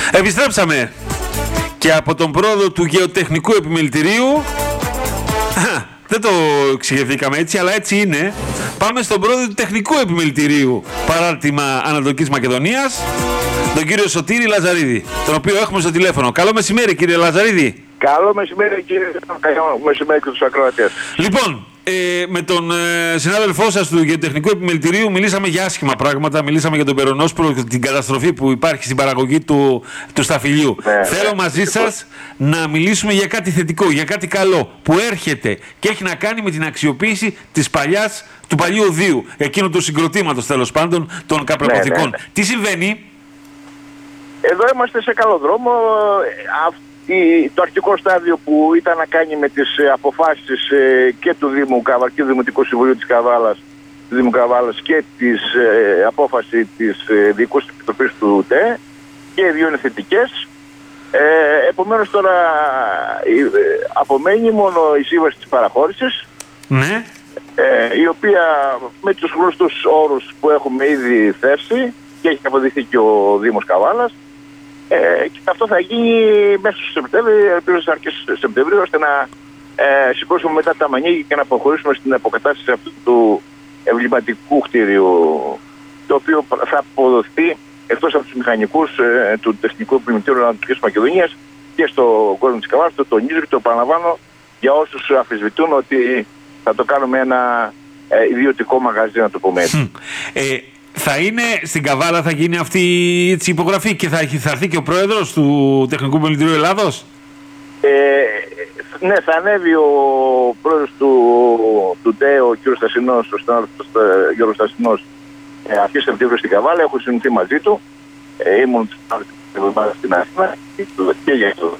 Επιστρέψαμε και από τον πρόοδο του γεωτεχνικού επιμελητηρίου, δεν το εξηγηθήκαμε έτσι, αλλά έτσι είναι, πάμε στον πρόοδο του τεχνικού επιμελητηρίου παράρτημα Ανατολικής Μακεδονίας, τον κύριο Σωτήρη Λαζαρίδη, τον οποίο έχουμε στο τηλέφωνο. Καλό μεσημέρι, κύριε Λαζαρίδη. Καλό μεσημέρι, κύριε. Καλό μεσημέρι και τους ακροατές. Λοιπόν, με τον συνάδελφό σας του Γεωτεχνικού Επιμελητηρίου μιλήσαμε για άσχημα πράγματα, μιλήσαμε για τον Περονόσπρο και την καταστροφή που υπάρχει στην παραγωγή του σταφυλιού. Θέλω μαζί σας να μιλήσουμε για κάτι θετικό, για κάτι καλό που έρχεται και έχει να κάνει με την αξιοποίηση του παλιού οδείου, εκείνου του συγκροτήματος τέλος πάντων των καπρεποθηκών. Τι συμβαίνει? Εδώ είμαστε σε καλό δρόμο. Το αρχικό στάδιο που ήταν να κάνει με τις αποφάσεις και του Δήμου Καβάλας και του Δημοτικού Συμβουλίου της Καβάλας, του Δήμου Καβάλας και της απόφαση της Διοικούσης Επιτροπής του ΤΕ, και οι δύο είναι θετικές. Επομένως τώρα απομένει μόνο η σύμβαση της παραχώρησης, ναι. Η οποία με τους γνωστούς όρους που έχουμε ήδη θέσει και έχει αποδειχθεί και ο Δήμος Καβάλας, και αυτό θα γίνει μέσα στο Σεπτέμβριο, ελπίζω στις αρχές Σεπτεμβρίου, ώστε να σηκώσουμε μετά τα μανίγια και να προχωρήσουμε στην αποκατάσταση αυτού του εμβληματικού κτίριου, το οποίο θα αποδοθεί εκτός από τους μηχανικούς του Τεχνικού Επιμελητηρίου Ανατολικής Μακεδονίας και στον κόσμο της Καβάλας. Το τονίζω και το επαναλαμβάνω για όσους αμφισβητούν ότι θα το κάνουμε ένα ιδιωτικό μαγαζί, να το πούμε έτσι. Θα είναι στην Καβάλα, θα γίνει αυτή η υπογραφή και θα έρθει και ο πρόεδρος του Τεχνικού Επιμελητηρίου Ελλάδος? Ναι, θα ανέβει ο πρόεδρος του ΤΕ, ο κ. Στασινός, ο συνάδελφος Γιώργος Στασινός, αρχές Σεπτεμβρίου στην Καβάλα. Έχω συνηθίσει μαζί του. Ήμουν στην Αθήνα και για αυτό.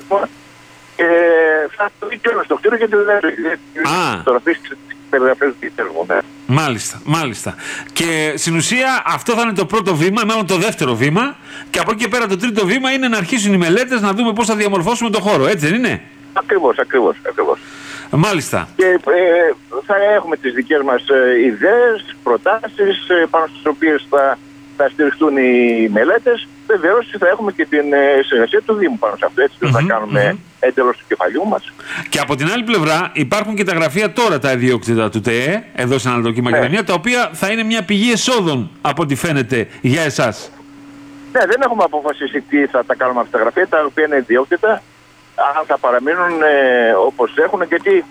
Θα το δει και όλο στο κτίριο, γιατί δεν έχει περιγραφές του έργου. Μάλιστα. Και στην ουσία αυτό θα είναι το πρώτο βήμα, μάλλον το δεύτερο βήμα, και από εκεί και πέρα το τρίτο βήμα είναι να αρχίσουν οι μελέτες, να δούμε πώς θα διαμορφώσουμε το χώρο, έτσι δεν είναι? Ακριβώς. Μάλιστα. Και θα έχουμε τις δικές μας ιδέες, προτάσεις, πάνω στις οποίες θα στηριχτούν οι μελέτες. Βεβαίως θα έχουμε και την συνεργασία του Δήμου πάνω σε αυτό, έτσι θα κάνουμε εντελώς του κεφαλιού μας. Και από την άλλη πλευρά υπάρχουν και τα γραφεία τώρα, τα ιδιόκτητα του ΤΕΕ, εδώ στην Ανατολική Μακεδονία, τα οποία θα είναι μια πηγή εσόδων από ό,τι φαίνεται για εσάς. Ναι, δεν έχουμε αποφασίσει τι θα τα κάνουμε αυτά τα γραφεία, τα οποία είναι ιδιόκτητα, αν θα παραμείνουν όπως έχουν, γιατί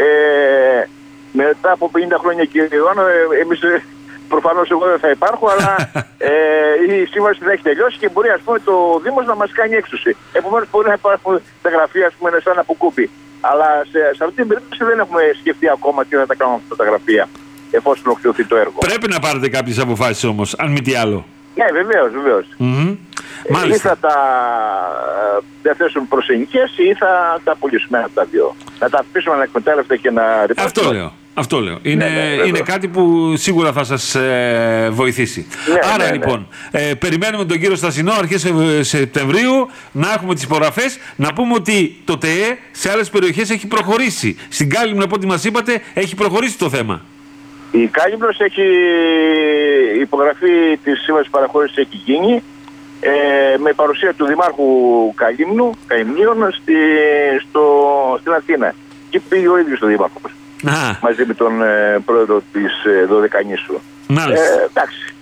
μετά από 50 χρόνια, κύριε Ιωάννα, εμείς προφανώς εγώ δεν θα υπάρχω, αλλά η σύμβαση θα έχει τελειώσει και μπορεί, ας πούμε, το Δήμος να μας κάνει έξωση. Επομένως μπορεί να υπάρχουν τα γραφεία, ας πούμε, σαν αποκούπη. Αλλά σε αυτή την περίπτωση δεν έχουμε σκεφτεί ακόμα τι θα τα κάνουμε αυτά τα γραφεία, εφόσον ολοκληρωθεί το έργο. Πρέπει να πάρετε κάποιες αποφάσεις όμως, αν μη τι άλλο. Ναι, βεβαίως. Ή θα τα διαθέσουν προς ενοικίες ή θα τα πουλήσουμε από τα δύο. Να τα αφήσουμε να εκμετάλλευτε και να ρηπάσουμε. Αυτό λέω. Είναι κάτι που σίγουρα θα σας βοηθήσει. Άρα λοιπόν, περιμένουμε τον κύριο Στασινό αρχές Σεπτεμβρίου να έχουμε τις υπογραφές. Να πούμε ότι το ΤΕΕ σε άλλες περιοχές έχει προχωρήσει. Στην Κάλυμνο, από ό,τι μας είπατε, έχει προχωρήσει το θέμα. Η Κάλυμνος έχει υπογραφή της σύμβασης παραχώρησης, έχει γίνει με παρουσία του Δημάρχου Καημνίων στην Αθήνα. Και πήγε ο ίδιος ο Δήμαρχος μαζί με τον πρόεδρο της Δωδεκανήσου. Εντάξει.